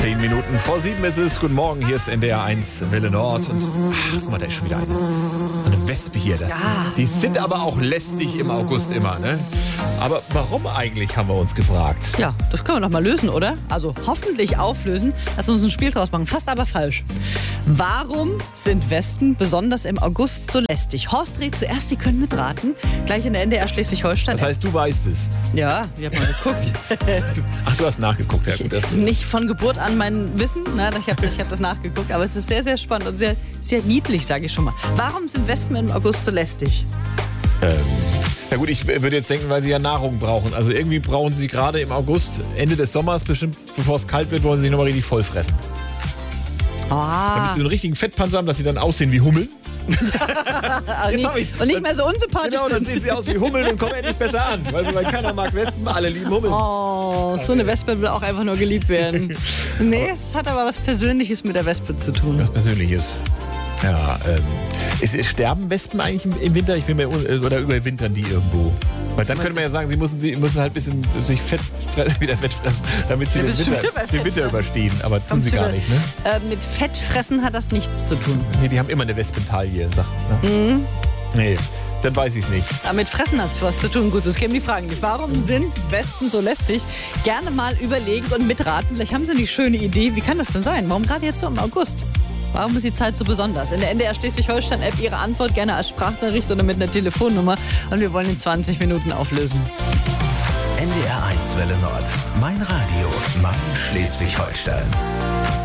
10 Minuten vor 7 ist es. Guten Morgen, hier ist NDR 1 Welle Nord. Und guck mal, da ist schon wieder eine Wespe hier. Die sind aber auch lästig im August immer, ne? Aber warum eigentlich, haben wir uns gefragt. Ja, das können wir doch mal lösen, oder? Also hoffentlich auflösen. Lass uns ein Spiel draus machen. Fast aber falsch. Warum sind Wespen besonders im August so lästig? Horst rät zuerst, Sie können mitraten. Gleich in der NDR Schleswig-Holstein. Das heißt, du weißt es. Ja, ich habe mal geguckt. Ach, du hast nachgeguckt. Ja, gut, Das ist nicht von Geburt an mein Wissen. Ne? Ich hab das nachgeguckt. Aber es ist sehr, sehr spannend und sehr, sehr niedlich, sage ich schon mal. Warum sind Wespen im August so lästig? Ja gut, ich würde jetzt denken, weil sie ja Nahrung brauchen. Also irgendwie brauchen sie gerade im August, Ende des Sommers, bestimmt bevor es kalt wird, wollen sie sich nochmal richtig voll fressen. Damit sie so einen richtigen Fettpanzer haben, dass sie dann aussehen wie Hummeln. Und nicht mehr so unsympathisch Genau, dann sind. sehen sie aus wie Hummeln und kommen endlich besser an. Weil keiner mag Wespen, alle lieben Hummeln. Oh, so eine Wespe will auch einfach nur geliebt werden. Nee, es hat aber was Persönliches mit der Wespe zu tun. Was Persönliches. Ja, sterben Wespen eigentlich im Winter? Ich bin mir oder überwintern die irgendwo? Weil dann könnte man ja sagen, sie müssen halt ein bisschen sich wieder Fett fressen, damit sie den Winter überstehen. Aber tun sie gar nicht, ne? Mit Fettfressen hat das nichts zu tun. Nee, die haben immer eine Wespentaille, sagt man. Ne? Nee, dann weiß ich es nicht. Aber mit Fressen hat es was zu tun. Gut, das kämen die Fragen nicht. Warum sind Wespen so lästig? Gerne mal überlegen und mitraten. Vielleicht haben Sie eine schöne Idee. Wie kann das denn sein? Warum gerade jetzt so im August? Warum ist die Zeit so besonders? In der NDR Schleswig-Holstein-App Ihre Antwort gerne als Sprachnachricht oder mit einer Telefonnummer. Und wir wollen in 20 Minuten auflösen. NDR 1 Welle Nord. Mein Radio. Mein Schleswig-Holstein.